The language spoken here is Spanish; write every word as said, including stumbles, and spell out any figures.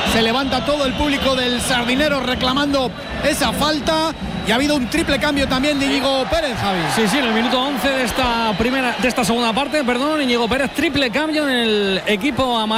Se levanta todo el público del Sardinero reclamando esa falta. Y ha habido un triple cambio también de Íñigo Pérez, Javi. Sí, sí, en el minuto once de esta primera, de esta segunda parte, perdón, Íñigo Pérez, triple cambio en el equipo amarillo.